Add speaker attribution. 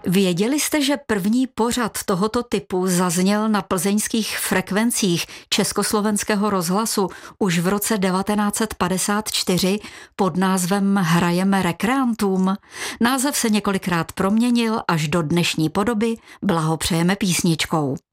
Speaker 1: Věděli jste, že první pořad tohoto typu zazněl na plzeňských frekvencích Československého rozhlasu už v roce 1954 pod názvem Hrajeme rekreantům? Název se několikrát proměnil až do dnešní podoby. Blahopřejeme písničkou.